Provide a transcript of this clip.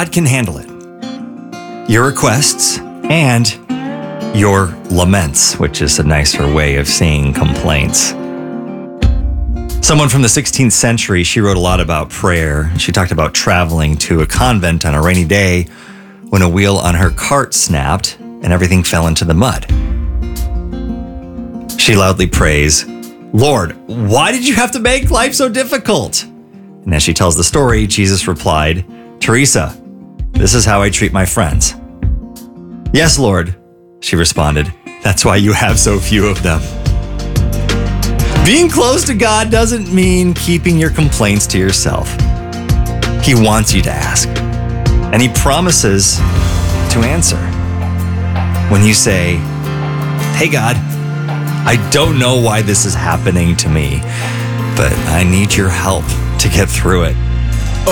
God can handle it. Your requests and your laments, which is a nicer way of saying complaints. Someone from the 16th century, she wrote a lot about prayer. She talked about traveling to a convent on a rainy day when a wheel on her cart snapped and everything fell into the mud. She loudly prays, "Lord, why did you have to make life so difficult?" And as she tells the story, Jesus replied, "Teresa, this is how I treat my friends." "Yes, Lord," she responded. "That's why you have so few of them." Being close to God doesn't mean keeping your complaints to yourself. He wants you to ask, and He promises to answer. When you say, "Hey God, I don't know why this is happening to me, but I need your help to get through it,"